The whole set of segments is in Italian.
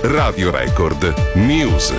Radio Record News.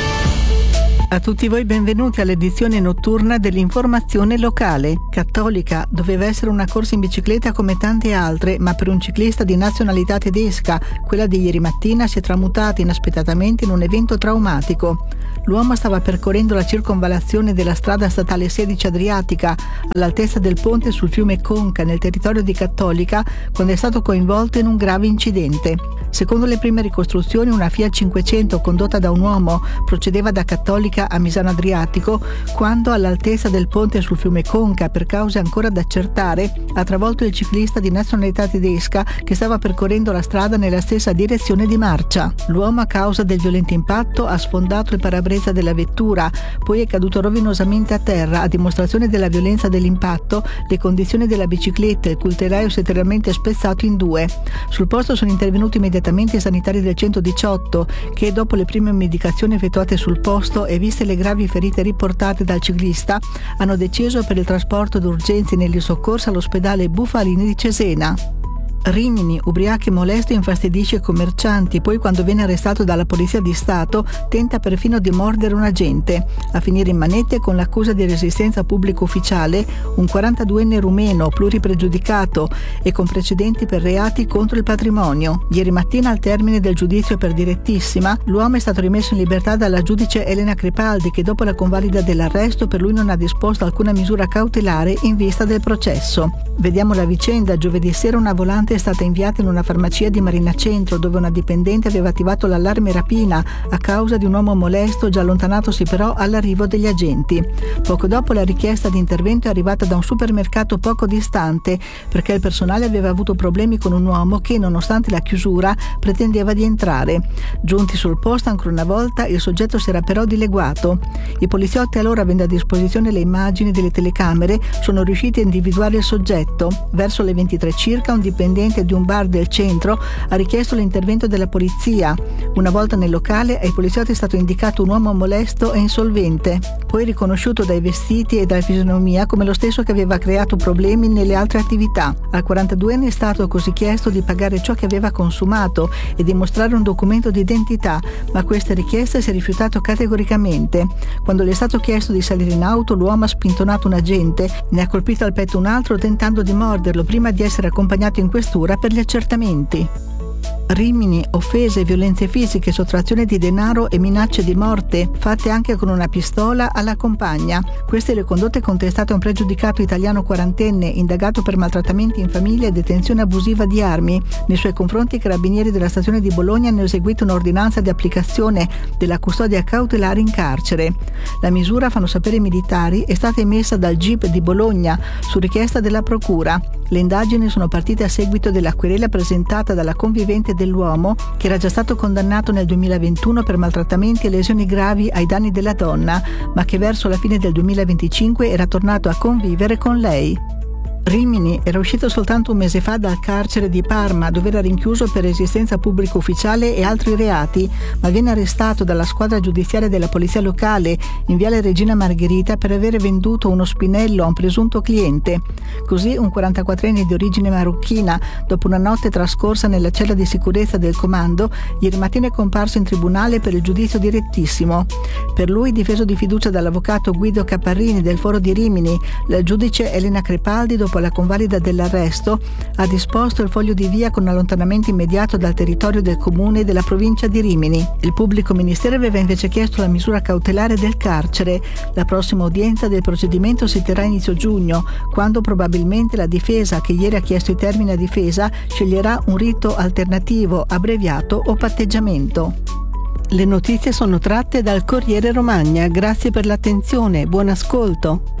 A tutti voi benvenuti all'edizione notturna dell'informazione locale. Cattolica doveva essere una corsa in bicicletta come tante altre, ma per un ciclista di nazionalità tedesca, quella di ieri mattina si è tramutata inaspettatamente in un evento traumatico. L'uomo stava percorrendo la circonvallazione della strada statale 16 Adriatica, all'altezza del ponte sul fiume Conca, nel territorio di Cattolica, quando è stato coinvolto in un grave incidente. Secondo le prime ricostruzioni, una Fiat 500 condotta da un uomo procedeva da Cattolica a Misano Adriatico quando, all'altezza del ponte sul fiume Conca, per cause ancora da accertare, ha travolto il ciclista di nazionalità tedesca che stava percorrendo la strada nella stessa direzione di marcia. L'uomo, a causa del violento impatto, ha sfondato il parabrezza della vettura, poi è caduto rovinosamente a terra. A dimostrazione della violenza dell'impatto, le condizioni della bicicletta, il cui telaio si è letteralmente spezzato in due. Sul posto sono intervenuti immediatamente i sanitari del 118 che, dopo le prime medicazioni effettuate sul posto e viste le gravi ferite riportate dal ciclista, hanno deciso per il trasporto d'urgenza negli soccorsi all'ospedale Bufalini di Cesena. Rimini, ubriaco e molesto, infastidisce i commercianti, poi quando viene arrestato dalla Polizia di Stato tenta perfino di mordere un agente. A finire in manette con l'accusa di resistenza pubblico ufficiale un 42enne rumeno pluripregiudicato e con precedenti per reati contro il patrimonio. Ieri mattina, al termine del giudizio per direttissima, l'uomo è stato rimesso in libertà dalla giudice Elena Crepaldi, che dopo la convalida dell'arresto per lui non ha disposto alcuna misura cautelare in vista del processo. Vediamo la vicenda. Giovedì sera una volante è stata inviata in una farmacia di Marina Centro, dove una dipendente aveva attivato l'allarme rapina a causa di un uomo molesto, già allontanatosi però all'arrivo degli agenti. Poco dopo la richiesta di intervento è arrivata da un supermercato poco distante, perché il personale aveva avuto problemi con un uomo che, nonostante la chiusura, pretendeva di entrare. Giunti sul posto ancora una volta, il soggetto si era però dileguato. I poliziotti, allora avendo a disposizione le immagini delle telecamere, sono riusciti a individuare il soggetto. Verso le 23 circa, un dipendente di un bar del centro ha richiesto l'intervento della polizia. Una volta nel locale, ai poliziotti è stato indicato un uomo molesto e insolvente, poi riconosciuto dai vestiti e dalla fisionomia come lo stesso che aveva creato problemi nelle altre attività. Al 42enne è stato così chiesto di pagare ciò che aveva consumato e di mostrare un documento di identità, ma questa richiesta si è rifiutato categoricamente. Quando gli è stato chiesto di salire in auto, l'uomo ha spintonato un agente, ne ha colpito al petto un altro tentando di morderlo prima di essere accompagnato in questura per gli accertamenti. Rimini, offese, violenze fisiche, sottrazione di denaro e minacce di morte, fatte anche con una pistola alla compagna. Queste le condotte contestate a un pregiudicato italiano quarantenne, indagato per maltrattamenti in famiglia e detenzione abusiva di armi. Nei suoi confronti i carabinieri della stazione di Bologna hanno eseguito un'ordinanza di applicazione della custodia cautelare in carcere. La misura, fanno sapere i militari, è stata emessa dal GIP di Bologna su richiesta della procura. Le indagini sono partite a seguito della querela presentata dalla convivente dell'uomo, che era già stato condannato nel 2021 per maltrattamenti e lesioni gravi ai danni della donna, ma che verso la fine del 2025 era tornato a convivere con lei. Rimini era uscito soltanto un mese fa dal carcere di Parma, dove era rinchiuso per resistenza pubblico ufficiale e altri reati, ma viene arrestato dalla squadra giudiziaria della polizia locale in Viale Regina Margherita per aver venduto uno spinello a un presunto cliente. Così un 44enne di origine marocchina, dopo una notte trascorsa nella cella di sicurezza del comando, ieri mattina è comparso in tribunale per il giudizio direttissimo. Per lui, difeso di fiducia dall'avvocato Guido Caparrini del Foro di Rimini, la giudice Elena Crepaldi, dopo la convalida dell'arresto, ha disposto il foglio di via con allontanamento immediato dal territorio del comune e della provincia di Rimini. Il pubblico ministero aveva invece chiesto la misura cautelare del carcere. La prossima udienza del procedimento si terrà a inizio giugno, quando probabilmente la difesa, che ieri ha chiesto i termini a difesa, sceglierà un rito alternativo, abbreviato o patteggiamento. Le notizie sono tratte dal Corriere Romagna. Grazie per l'attenzione, buon ascolto.